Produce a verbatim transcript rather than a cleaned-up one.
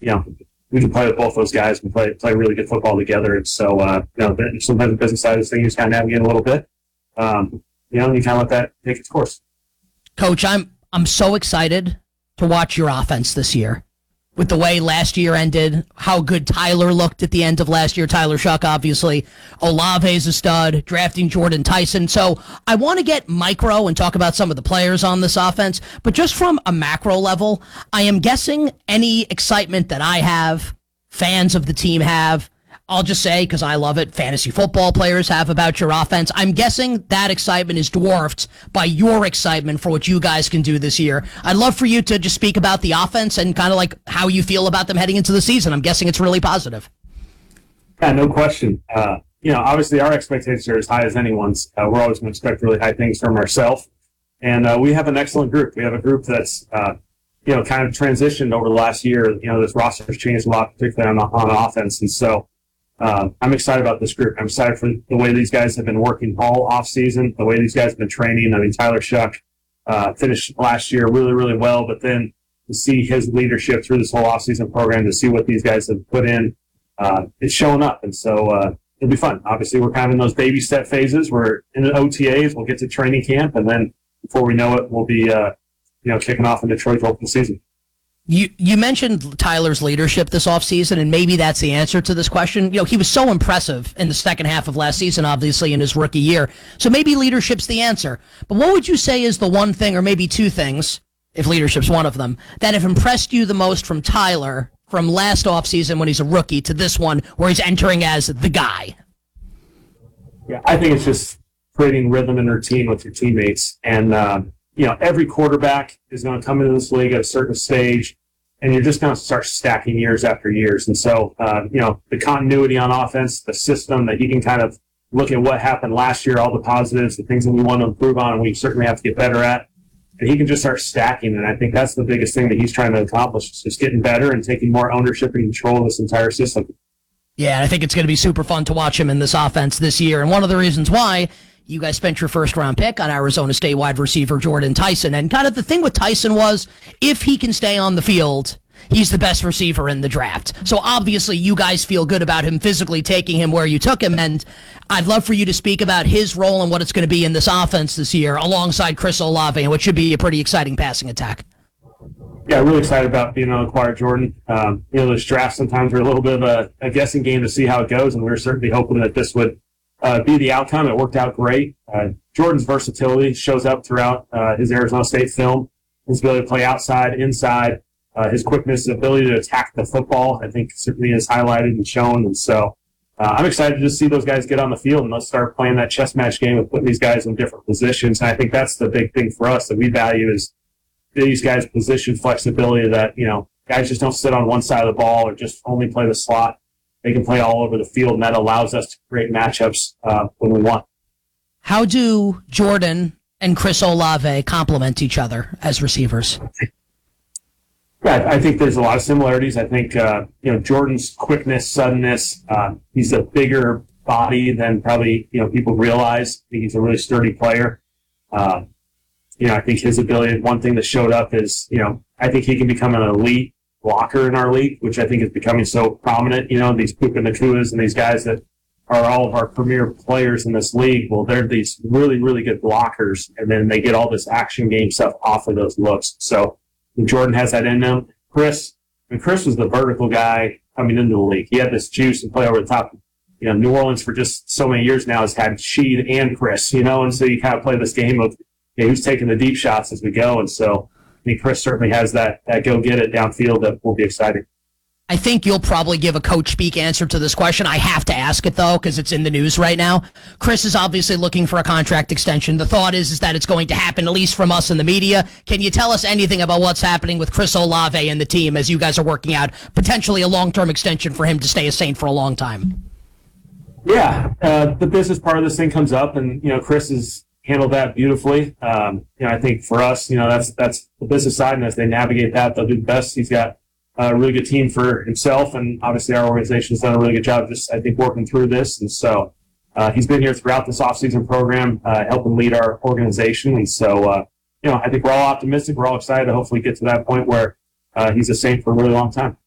you know, we can play with both those guys and play play really good football together. And so, uh, you know, sometimes the business side of this thing, you just kind of navigate a little bit. Um, you know, and you kind of let that take its course. Coach, I'm I'm so excited to watch your offense this year. With the way last year ended, how good Tyler looked at the end of last year. Tyler Shuck, obviously. Olave's a stud, drafting Jordan Tyson. So I want to get micro and talk about some of the players on this offense. But just from a macro level, I am guessing any excitement that I have, fans of the team have, I'll just say, because I love it, fantasy football players have about your offense. I'm guessing that excitement is dwarfed by your excitement for what you guys can do this year. I'd love for you to just speak about the offense and kind of like how you feel about them heading into the season. I'm guessing it's really positive. Yeah, no question. Uh, you know, obviously our expectations are as high as anyone's. Uh, we're always going to expect really high things from ourselves. And uh, we have an excellent group. We have a group that's, uh, you know, kind of transitioned over the last year. You know, this roster has changed a lot, particularly on, on offense. And so, Uh, I'm excited about this group. I'm excited for the way these guys have been working all off season, the way these guys have been training. I mean, Tyler Shuck uh, finished last year really, really well, but then to see his leadership through this whole off season program, to see what these guys have put in, uh, it's showing up. And so uh, it'll be fun. Obviously, we're kind of in those baby step phases. We're in the O T As. We'll get to training camp, and then before we know it, we'll be uh, you know kicking off in Detroit's open season. You you mentioned Tyler's leadership this offseason, and maybe that's the answer to this question. You know, he was so impressive in the second half of last season, obviously, in his rookie year. So maybe leadership's the answer. But what would you say is the one thing, or maybe two things, if leadership's one of them, that have impressed you the most from Tyler from last offseason when he's a rookie to this one where he's entering as the guy? Yeah, I think it's just creating rhythm and routine with your teammates. And, uh, you know, every quarterback is going to come into this league at a certain stage, and you're just going to start stacking years after years. And so, uh, you know, the continuity on offense, the system that he can kind of look at what happened last year, all the positives, the things that we want to improve on, and we certainly have to get better at. And he can just start stacking. And I think that's the biggest thing that he's trying to accomplish, is just getting better and taking more ownership and control of this entire system. Yeah, I think it's going to be super fun to watch him in this offense this year. And one of the reasons why you guys spent your first round pick on Arizona State wide receiver Jordan Tyson. And kind of the thing with Tyson was, if he can stay on the field, he's the best receiver in the draft. So obviously you guys feel good about him physically taking him where you took him. And I'd love for you to speak about his role and what it's going to be in this offense this year alongside Chris Olave, which should be a pretty exciting passing attack. Yeah, really excited about being able to acquire Jordan. Um, you know, those drafts sometimes are a little bit of a, a guessing game to see how it goes, and we we're certainly hoping that this would Uh, be the outcome. It worked out great. Uh, Jordan's versatility shows up throughout uh, his Arizona State film. His ability to play outside, inside, uh, his quickness, his ability to attack the football, I think certainly is highlighted and shown. And so uh, I'm excited to just see those guys get on the field and let's start playing that chess match game of putting these guys in different positions. And I think that's the big thing for us that we value, is these guys' position flexibility, that, you know, guys just don't sit on one side of the ball or just only play the slot. They can play all over the field, and that allows us to create matchups uh, when we want. How do Jordan and Chris Olave complement each other as receivers? Yeah, I think there's a lot of similarities. I think, uh, you know, Jordan's quickness, suddenness, uh, he's a bigger body than probably, you know, people realize. I think he's a really sturdy player. Uh, you know, I think his ability, one thing that showed up is, you know, I think he can become an elite blocker in our league, which I think is becoming so prominent. You know, these Puka Nakuas and these guys that are all of our premier players in this league, well, they're these really, really good blockers, and then they get all this action game stuff off of those looks. So Jordan has that in him. Chris, and Chris was the vertical guy coming into the league. He had this juice and play over the top. You know, New Orleans for just so many years now has had Sheed and Chris, you know, and so you kind of play this game of, you know, who's taking the deep shots as we go. And so I mean, Chris certainly has that, that go-get-it downfield that will be exciting. I think you'll probably give a coach speak answer to this question. I have to ask it, though, because it's in the news right now. Chris is obviously looking for a contract extension. The thought is, is that it's going to happen, at least from us in the media. Can you tell us anything about what's happening with Chris Olave and the team as you guys are working out potentially a long-term extension for him to stay a Saint for a long time? Yeah, uh, the business part of this thing comes up, and, you know, Chris is handled that beautifully. Um, you know, I think for us, you know, that's that's the business side, and as they navigate that, they'll do the best. He's got a really good team for himself, and obviously our organization's done a really good job just, I think, working through this. And so uh, he's been here throughout this offseason program, uh, helping lead our organization. And so, uh, you know, I think we're all optimistic. We're all excited to hopefully get to that point where uh, he's a Saint for a really long time.